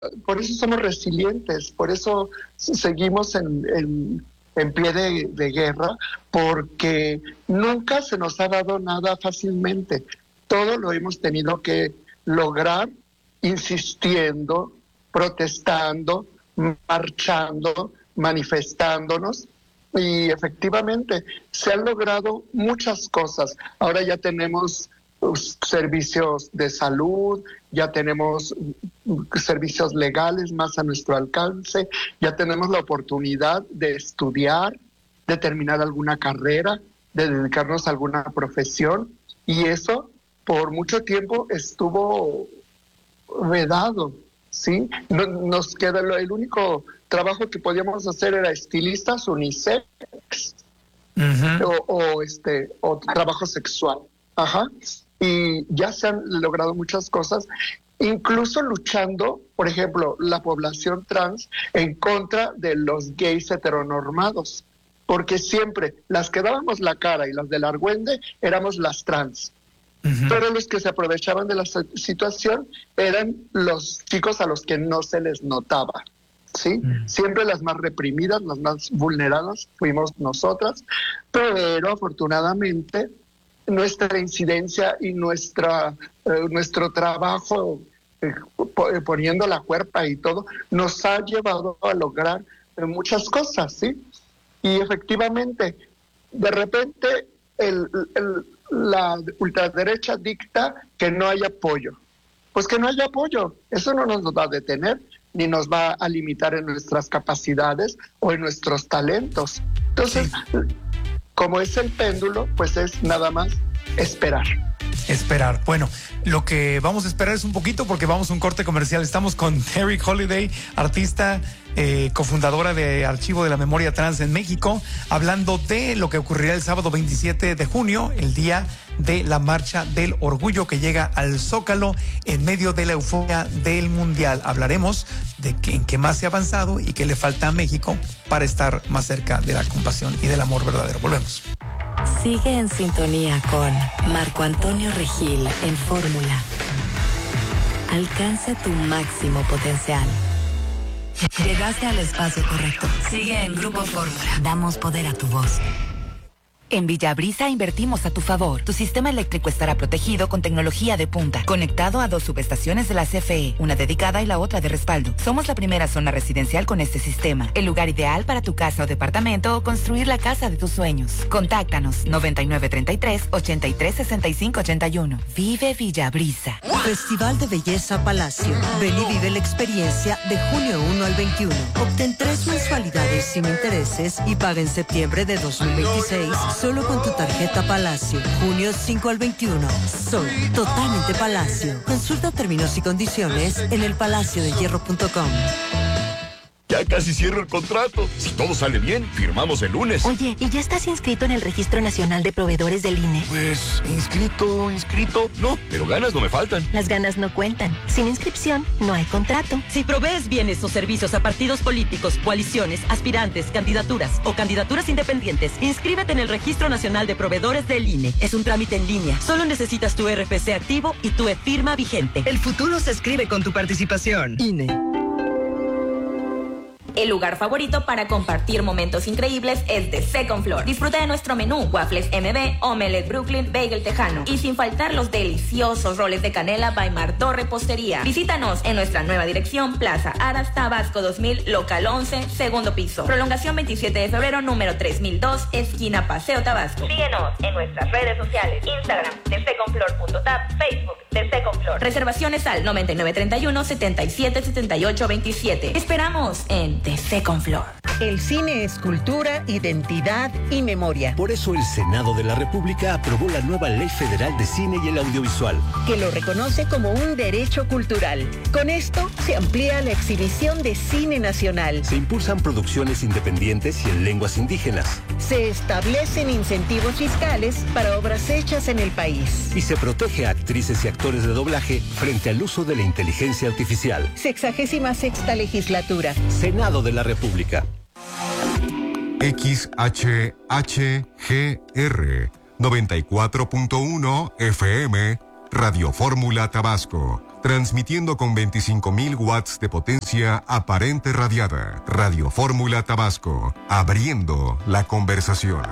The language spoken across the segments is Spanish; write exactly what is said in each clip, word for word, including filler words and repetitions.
por eso somos resilientes, por eso seguimos en, en, en pie de, de guerra, porque nunca se nos ha dado nada fácilmente. Todo lo hemos tenido que lograr insistiendo, protestando, marchando, manifestándonos, y efectivamente se han logrado muchas cosas. Ahora ya tenemos servicios de salud, ya tenemos servicios legales más a nuestro alcance, ya tenemos la oportunidad de estudiar, de terminar alguna carrera, de dedicarnos a alguna profesión, y eso por mucho tiempo estuvo vedado, ¿sí? No, nos queda lo, el único trabajo que podíamos hacer era estilistas, unisex, uh-huh. o, o este o trabajo sexual, ajá. Y ya se han logrado muchas cosas, incluso luchando, por ejemplo, la población trans en contra de los gays heteronormados, porque siempre las que dábamos la cara y las del argüende éramos las trans. Uh-huh. Pero los que se aprovechaban de la situación eran los chicos a los que no se les notaba, ¿sí? Uh-huh. Siempre las más reprimidas, las más vulneradas fuimos nosotras, pero afortunadamente nuestra incidencia y nuestra eh, nuestro trabajo eh, poniendo la cuerpa y todo nos ha llevado a lograr eh, muchas cosas, ¿sí? Y efectivamente, de repente el, el, la ultraderecha dicta que no hay apoyo. Pues que no haya apoyo, eso no nos va a detener ni nos va a limitar en nuestras capacidades o en nuestros talentos. Entonces, sí. Como es el péndulo, pues es nada más esperar. Esperar. Bueno, lo que vamos a esperar es un poquito porque vamos a un corte comercial. Estamos con Terry Holiday, artista, eh, cofundadora de Archivo de la Memoria Trans en México, hablando de lo que ocurrirá el sábado veintisiete de junio, el día de la Marcha del Orgullo que llega al Zócalo en medio de la euforia del Mundial. Hablaremos de que, en qué más se ha avanzado y qué le falta a México para estar más cerca de la compasión y del amor verdadero. Volvemos. Sigue en sintonía con Marco Antonio Regil en Fórmula. Alcanza tu máximo potencial. Llegaste al espacio correcto. Sigue en Grupo Fórmula. Damos poder a tu voz. En Villabrisa invertimos a tu favor. Tu sistema eléctrico estará protegido con tecnología de punta, conectado a dos subestaciones de la C F E, una dedicada y la otra de respaldo. Somos la primera zona residencial con este sistema, el lugar ideal para tu casa o departamento o construir la casa de tus sueños. Contáctanos noventa y nueve treinta y tres, ochenta y tres sesenta y cinco ochenta y uno. Vive Villabrisa. Festival de Belleza Palacio. Ven y vive la experiencia de junio primero al veintiuno. Obtén tres mensualidades sin intereses y paga en septiembre de dos mil veintiséis. Solo con tu tarjeta Palacio. junio cinco al veintiuno. Soy totalmente Palacio. Consulta términos y condiciones en el palacio de hierro punto com. Ya casi cierro el contrato. Si todo sale bien, firmamos el lunes. Oye, ¿y ya estás inscrito en el Registro Nacional de Proveedores del I N E? Pues, inscrito, inscrito, no, pero ganas no me faltan. Las ganas no cuentan. Sin inscripción, no hay contrato. Si provees bienes o servicios a partidos políticos, coaliciones, aspirantes, candidaturas o candidaturas independientes, inscríbete en el Registro Nacional de Proveedores del I N E. Es un trámite en línea. Solo necesitas tu R F C activo y tu e-firma vigente. El futuro se escribe con tu participación. I N E. El lugar favorito para compartir momentos increíbles es The Second Floor. Disfruta de nuestro menú, waffles M B, omelette Brooklyn, bagel tejano y sin faltar los deliciosos roles de canela by Martó Repostería. Visítanos en nuestra nueva dirección, Plaza Aras, Tabasco dos mil, local once, segundo piso. Prolongación veintisiete de febrero, número tres mil dos, esquina Paseo Tabasco. Síguenos en nuestras redes sociales, Instagram, the second floor punto tap, Facebook, The Second Floor. Reservaciones al noventa y nueve treinta y uno, setenta y siete setenta y ocho veintisiete. Esperamos en The Second Floor. El cine es cultura, identidad y memoria. Por eso el Senado de la República aprobó la nueva Ley Federal de Cine y el Audiovisual, que lo reconoce como un derecho cultural. Con esto se amplía la exhibición de cine nacional. Se impulsan producciones independientes y en lenguas indígenas. Se establecen incentivos fiscales para obras hechas en el país. Y se protege a actrices y actores de doblaje frente al uso de la inteligencia artificial. Sexagésima sexta legislatura. Senado de la República. X H H G R noventa y cuatro punto uno F M, Radio Fórmula Tabasco, transmitiendo con veinticinco mil watts de potencia aparente radiada. Radio Fórmula Tabasco, abriendo la conversación.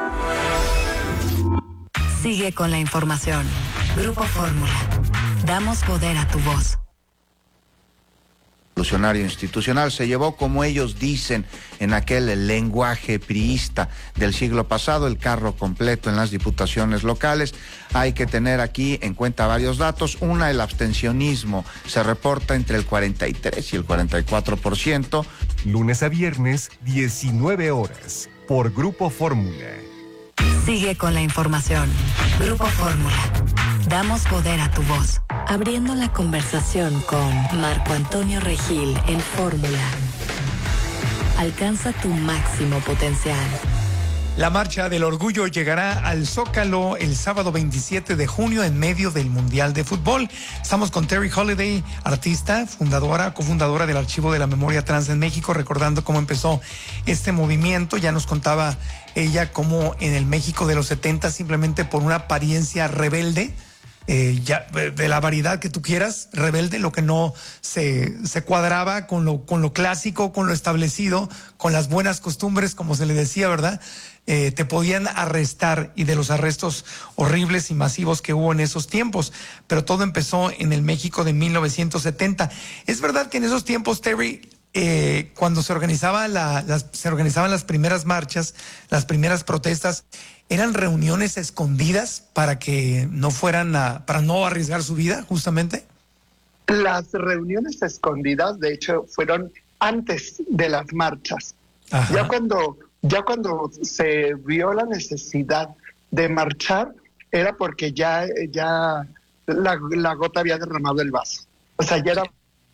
Sigue con la información. Grupo Fórmula. Damos poder a tu voz. Revolucionario institucional se llevó, como ellos dicen, en aquel lenguaje priista del siglo pasado, el carro completo en las diputaciones locales. Hay que tener aquí en cuenta varios datos. Una, el abstencionismo se reporta entre el cuarenta y tres y el cuarenta y cuatro por ciento. Lunes a viernes, diecinueve horas, por Grupo Fórmula. Sigue con la información. Grupo Fórmula. Damos poder a tu voz. Abriendo la conversación con Marco Antonio Regil en Fórmula. Alcanza tu máximo potencial. La Marcha del Orgullo llegará al Zócalo el sábado veintisiete de junio en medio del Mundial de Fútbol. Estamos con Terry Holiday, artista, fundadora, cofundadora del Archivo de la Memoria Trans en México, recordando cómo empezó este movimiento. Ya nos contaba ella cómo en el México de los setenta, simplemente por una apariencia rebelde, Eh, ya, de la variedad que tú quieras, rebelde, lo que no se, se cuadraba con lo, con lo clásico, con lo establecido, con las buenas costumbres, como se le decía, ¿verdad? Eh, te podían arrestar, y de los arrestos horribles y masivos que hubo en esos tiempos. Pero todo empezó en el México de mil novecientos setenta. Es verdad que en esos tiempos, Terry, eh, cuando se organizaba la, las, se organizaban las primeras marchas, las primeras protestas, ¿eran reuniones escondidas para que no fueran a, para no arriesgar su vida, justamente? Las reuniones escondidas, de hecho, fueron antes de las marchas. Ajá. Ya cuando, ya cuando se vio la necesidad de marchar, era porque ya, ya la, la gota había derramado el vaso. O sea, ya era...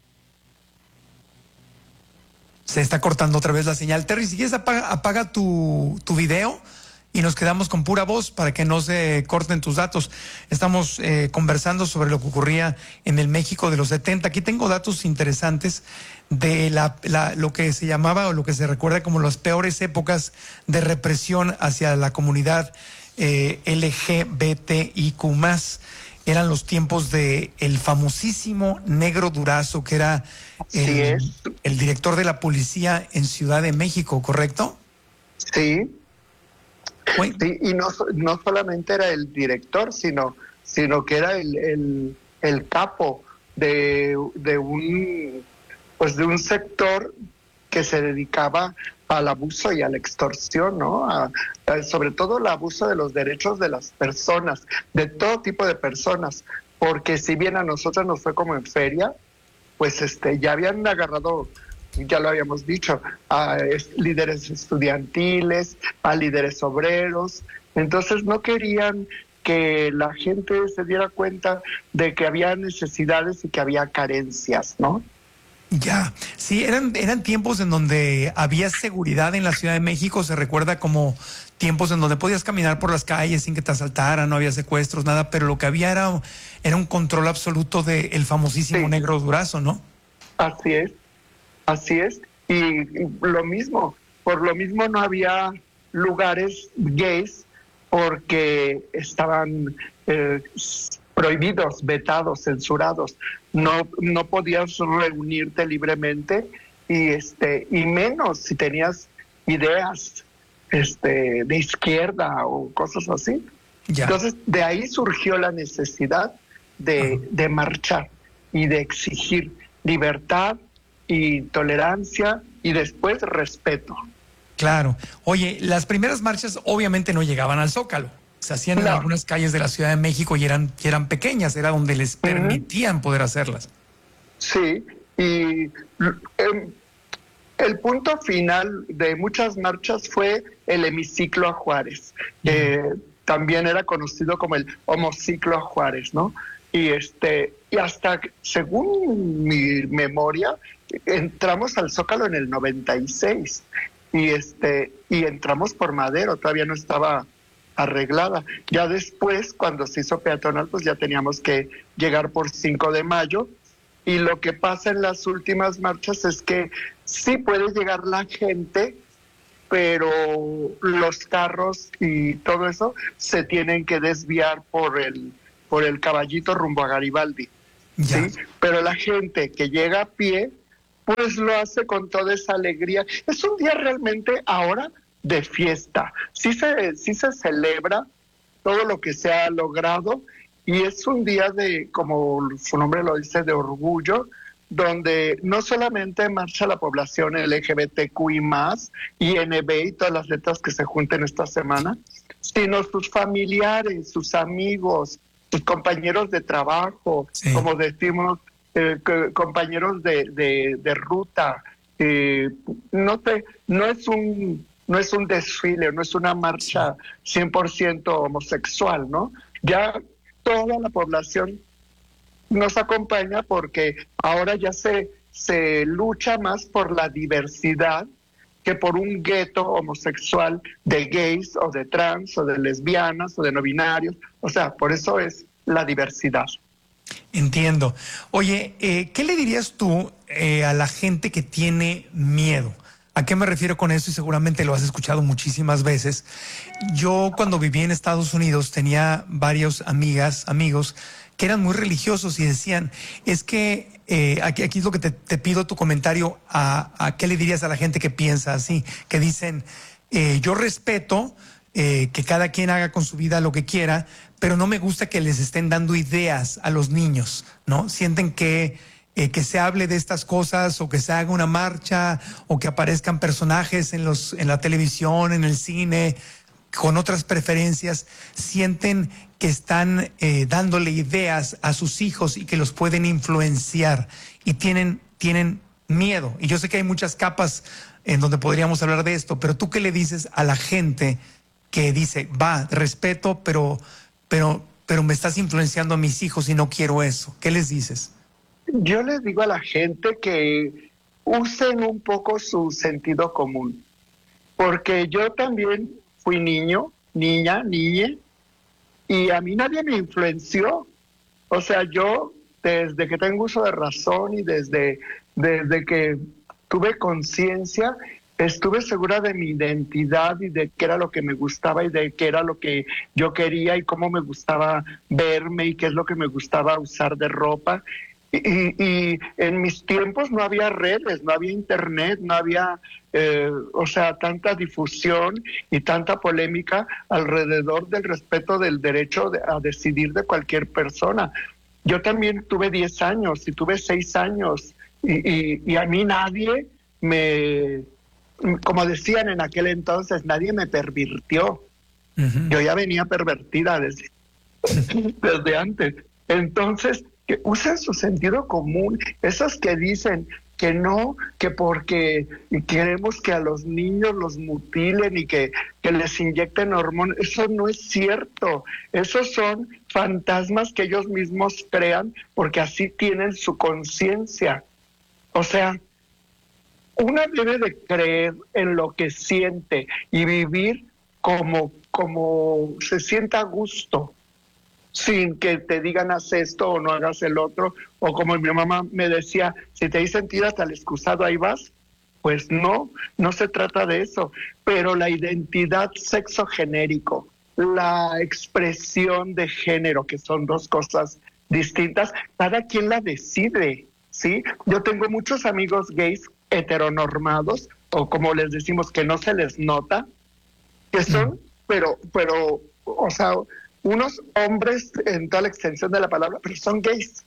Se está cortando otra vez la señal. Terry, si quieres, apaga, apaga tu, tu video y nos quedamos con pura voz para que no se corten tus datos. Estamos eh, conversando sobre lo que ocurría en el México de los setenta. Aquí tengo datos interesantes de la, la, lo que se llamaba o lo que se recuerda como las peores épocas de represión hacia la comunidad eh, L G B T I Q más. Eran los tiempos de el famosísimo Negro Durazo, que era el, el director de la policía en Ciudad de México, ¿correcto? Sí. Sí, y no, no solamente era el director, sino, sino que era el, el, el capo de, de un pues de un sector que se dedicaba al abuso y a la extorsión, ¿no? A, a, sobre todo el abuso de los derechos de las personas, de todo tipo de personas, porque si bien a nosotros nos fue como en feria, pues este ya habían agarrado, ya lo habíamos dicho, a es, líderes estudiantiles, a líderes obreros. Entonces no querían que la gente se diera cuenta de que había necesidades y que había carencias, ¿no? Ya, sí, eran, eran tiempos en donde había seguridad en la Ciudad de México. Se recuerda como tiempos en donde podías caminar por las calles sin que te asaltaran, no había secuestros, nada, pero lo que había era, era un control absoluto del famosísimo sí. Negro Durazo, ¿no? Así es. Así es, y lo mismo, por lo mismo no había lugares gays porque estaban eh, prohibidos, vetados, censurados. No, no podías reunirte libremente y este y menos si tenías ideas este de izquierda o cosas así. Ya. Entonces de ahí surgió la necesidad de, de marchar y de exigir libertad y tolerancia y después respeto. Claro. Oye, las primeras marchas obviamente no llegaban al Zócalo. Se hacían no. en algunas calles de la Ciudad de México y eran, y eran pequeñas, era donde les permitían uh-huh. poder hacerlas. Sí, y eh, el punto final de muchas marchas fue el hemiciclo a Juárez, que uh-huh. también era conocido como el homociclo a Juárez, ¿no? Y este y hasta, según mi memoria, entramos al Zócalo en el noventa y seis y este y entramos por Madero, todavía no estaba arreglada. Ya después, cuando se hizo peatonal, pues ya teníamos que llegar por cinco de mayo, y lo que pasa en las últimas marchas es que sí puede llegar la gente, pero los carros y todo eso se tienen que desviar por el por el Caballito rumbo a Garibaldi. ¿sí? Pero la gente que llega a pie, pues lo hace con toda esa alegría. Es un día realmente ahora de fiesta. Sí se, sí se celebra todo lo que se ha logrado y es un día de, como su nombre lo dice, de orgullo, donde no solamente marcha la población L G B T Q I más, I N B y todas las letras que se junten esta semana, sino sus familiares, sus amigos, sus compañeros de trabajo, sí. como decimos, eh, compañeros de, de, de ruta. Eh, no, te, no, es un, no es un desfile, no es una marcha cien por ciento homosexual, ¿no? Ya toda la población nos acompaña porque ahora ya se, se lucha más por la diversidad que por un gueto homosexual de gays o de trans o de lesbianas o de no binarios. O sea, por eso es la diversidad. Entiendo. Oye, eh, ¿qué le dirías tú eh, a la gente que tiene miedo? ¿A qué me refiero con eso? Y seguramente lo has escuchado muchísimas veces. Yo cuando viví en Estados Unidos tenía varios amigas, amigos que eran muy religiosos y decían, es que eh, aquí, aquí es lo que te, te pido tu comentario a, a qué le dirías a la gente que piensa así, que dicen, eh, yo respeto eh, que cada quien haga con su vida lo que quiera, pero no me gusta que les estén dando ideas a los niños, ¿no? Sienten que, eh, que se hable de estas cosas o que se haga una marcha o que aparezcan personajes en, los, en la televisión, en el cine, con otras preferencias, sienten que están eh, dándole ideas a sus hijos y que los pueden influenciar y tienen, tienen miedo. Y yo sé que hay muchas capas en donde podríamos hablar de esto, pero ¿tú qué le dices a la gente que dice, va, respeto, pero, pero, pero me estás influenciando a mis hijos y no quiero eso? ¿Qué les dices? Yo les digo a la gente que usen un poco su sentido común, porque yo también fui niño, niña, niñe, y a mí nadie me influenció. O sea, yo desde que tengo uso de razón y desde, desde que tuve conciencia, estuve segura de mi identidad y de qué era lo que me gustaba y de qué era lo que yo quería y cómo me gustaba verme y qué es lo que me gustaba usar de ropa. Y, y en mis tiempos no había redes, no había internet, no había, eh, o sea, tanta difusión y tanta polémica alrededor del respeto del derecho de, a decidir de cualquier persona. Yo también tuve diez años y tuve seis años y, y, y a mí nadie me, como decían en aquel entonces, nadie me pervirtió. Uh-huh. Yo ya venía pervertida desde, desde antes. Entonces, que usen su sentido común, esos que dicen que no, que porque queremos que a los niños los mutilen y que, que les inyecten hormonas, eso no es cierto, esos son fantasmas que ellos mismos crean porque así tienen su conciencia. O sea, una debe de creer en lo que siente y vivir como, como se sienta a gusto, sin que te digan haz esto o no hagas el otro, o como mi mamá me decía, si te dicen tírate al excusado, ahí vas. Pues no, no se trata de eso, pero la identidad sexogenérico, la expresión de género, que son dos cosas distintas, cada quien la decide, ¿sí? Yo tengo muchos amigos gays heteronormados, o como les decimos, que no se les nota, que son, mm. pero, pero, o sea, unos hombres en toda la extensión de la palabra, pero son gays.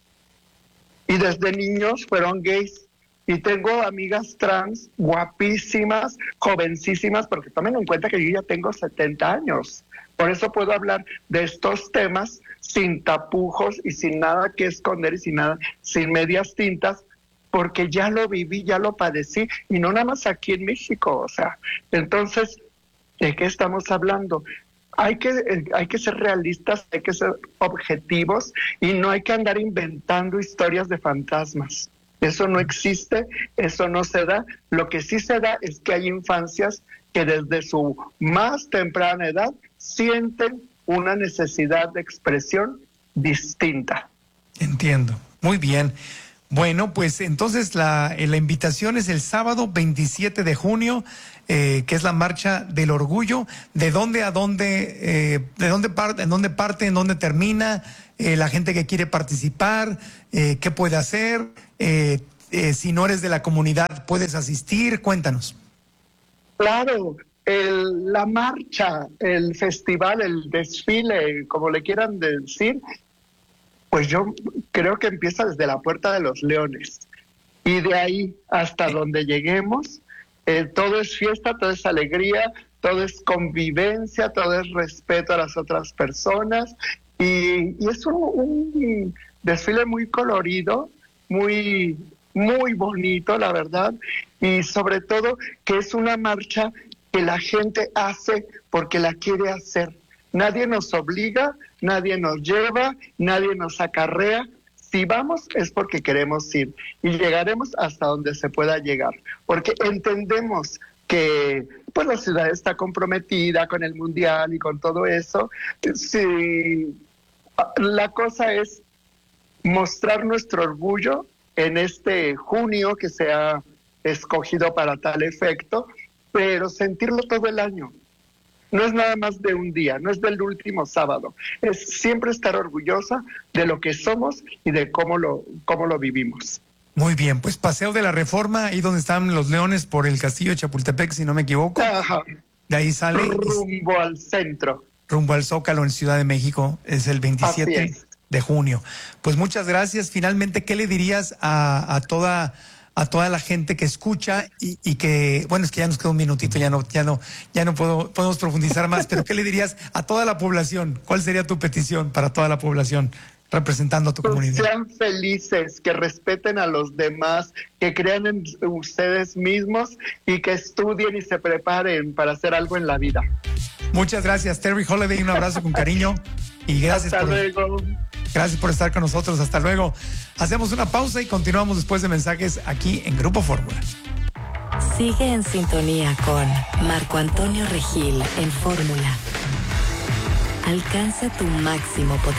Y desde niños fueron gays. Y tengo amigas trans guapísimas, jovencísimas, porque tomen en cuenta que yo ya tengo setenta años. Por eso puedo hablar de estos temas sin tapujos y sin nada que esconder y sin nada, sin medias tintas, porque ya lo viví, ya lo padecí, y no nada más aquí en México. O sea, entonces, ¿de qué estamos hablando? Hay que, hay que ser realistas, hay que ser objetivos y no hay que andar inventando historias de fantasmas. Eso no existe, eso no se da. Lo que sí se da es que hay infancias que desde su más temprana edad sienten una necesidad de expresión distinta. Entiendo. Muy bien. Bueno, pues entonces la, la invitación es el sábado veintisiete de junio, eh, que es la Marcha del Orgullo. ¿De dónde a dónde, eh, de dónde parte, en dónde parte, en dónde termina? Eh, la gente que quiere participar, eh, ¿qué puede hacer? Eh, eh, si no eres de la comunidad, ¿puedes asistir? Cuéntanos. Claro, el, la marcha, el festival, el desfile, como le quieran decir, pues yo creo que empieza desde la Puerta de los Leones y de ahí hasta donde lleguemos, eh, todo es fiesta, todo es alegría, todo es convivencia, todo es respeto a las otras personas y, y es un, un desfile muy colorido, muy, muy bonito, la verdad, y sobre todo que es una marcha que la gente hace porque la quiere hacer. Nadie nos obliga, nadie nos lleva, nadie nos acarrea. Si vamos es porque queremos ir y llegaremos hasta donde se pueda llegar, porque entendemos que pues la ciudad está comprometida con el mundial y con todo eso. Sí, la cosa es mostrar nuestro orgullo en este junio que se ha escogido para tal efecto, pero sentirlo todo el año. No es nada más de un día, no es del último sábado. Es siempre estar orgullosa de lo que somos y de cómo lo, cómo lo vivimos. Muy bien, pues Paseo de la Reforma, ahí donde están los leones por el Castillo de Chapultepec, si no me equivoco. Ajá. De ahí sale. Rumbo al centro. Rumbo al Zócalo en Ciudad de México, es el veintisiete es. de junio. Pues muchas gracias. Finalmente, ¿qué le dirías a, a toda... a toda la gente que escucha y, y que, bueno, es que ya nos queda un minutito, ya no, ya no, ya no puedo, podemos profundizar más, pero ¿qué le dirías a toda la población? ¿Cuál sería tu petición para toda la población representando a tu pues comunidad? Sean felices, que respeten a los demás, que crean en ustedes mismos y que estudien y se preparen para hacer algo en la vida. Muchas gracias, Terry Holiday, un abrazo con cariño y gracias. Hasta por... luego. Gracias por estar con nosotros. Hasta luego. Hacemos una pausa y continuamos después de mensajes aquí en Grupo Fórmula. Sigue en sintonía con Marco Antonio Regil en Fórmula. Alcanza tu máximo potencial.